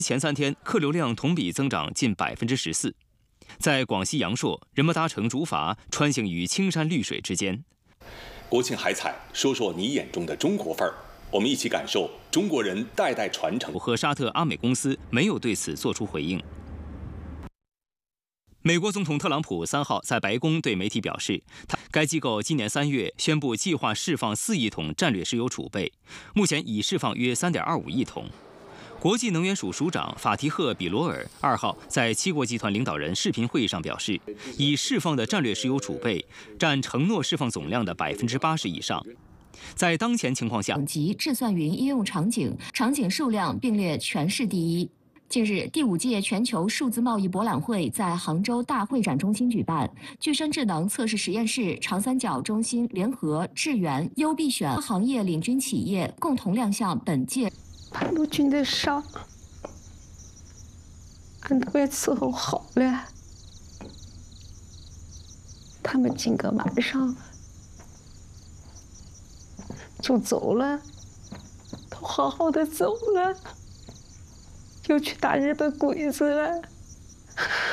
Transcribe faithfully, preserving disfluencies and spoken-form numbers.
前三天客流量同比增长近百分之十四。在广西阳朔，人们搭乘竹筏穿行于青山绿水之间。 国庆海采，说说你眼中的中国范儿。我们一起感受中国人代代传承。 和沙特阿美公司没有对此作出回应。美国总统特朗普三号在白宫对媒体表示，他该机构今年三月宣布计划释放四亿桶战略石油储备，目前已释放约三点二五亿桶。国际能源署署长法提赫·比罗尔二号在七国集团领导人视频会议上表示，已释放的战略石油储备占承诺释放总量的百分之八十以上。在当前情况下， 及智算云应用场景，场景数量并列全市第一。近日，第五届全球数字贸易博览会在杭州大会展中心举办，具身智能测试实验室、长三角中心联合智源、优必选行业领军企业共同亮相本届。 把陆军的伤，俺都给伺候好了。他们今个晚上就走了，都好好的走了，又去打日本鬼子了。